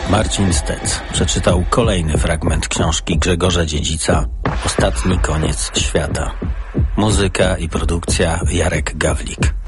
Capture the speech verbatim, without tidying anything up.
Marcin Stec przeczytał kolejny fragment książki Grzegorza Dziedzica „Ostatni koniec świata”. Muzyka i produkcja Jarek Gawlik.